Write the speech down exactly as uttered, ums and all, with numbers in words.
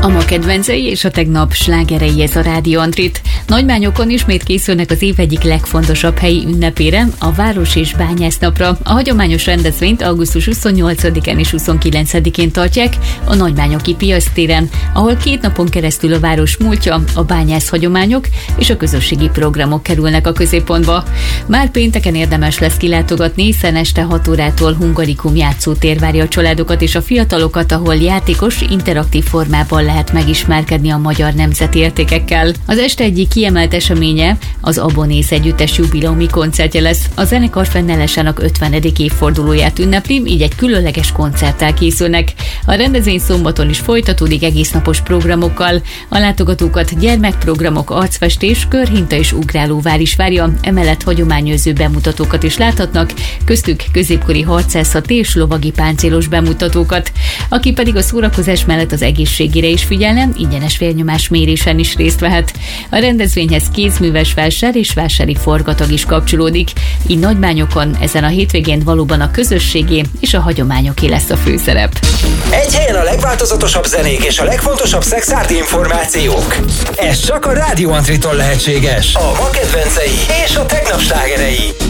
A ma kedvencei és a tegnap slágerei, ez a Rádió Antrit. Nagymányokon ismét készülnek az év egyik legfontosabb helyi ünnepére, a Város és Bányásznapra. A hagyományos rendezvényt augusztus huszonnyolcadikán és huszonkilencedikén tartják a Nagymányoki Piactéren, ahol két napon keresztül a város múltja, a bányász hagyományok és a közösségi programok kerülnek a középpontba. Már pénteken érdemes lesz kilátogatni, hiszen este hat órától Hungarikum játszótér várja a családokat és a fiatalokat, ahol játékos, interaktív formában lehet megismerkedni a magyar nemzeti értékekkel. Az este egyik kiemelt eseménye az Abonész együttes jubileumi koncertje lesz. A zenekar fennállásának ötvenedik évfordulóját ünnepli, így egy különleges koncerttel készülnek. A rendezvény szombaton is folytatódik egésznapos programokkal. A látogatókat gyermekprogramok, arcfestés, körhinta és ugrálóvár is várja, emellett hagyományőrző bemutatókat is láthatnak, köztük középkori harcászati és lovagi páncélos bemutatókat. Aki pedig a szórakozás mellett az egészségére is figyelne, ingyenes vérnyomás mérésen is részt vehet. A rendezvényhez kézműves vásár és vásári forgatag is kapcsolódik, így Nagymányokon ezen a hétvégén valóban a közösségé és a hagyományoké lesz a főszerep. Egy helyen a legváltozatosabb zenék és a legfontosabb szexárti információk. Ez csak a Rádió Antritól lehetséges. A ma kedvencei és a tegnap slágerei.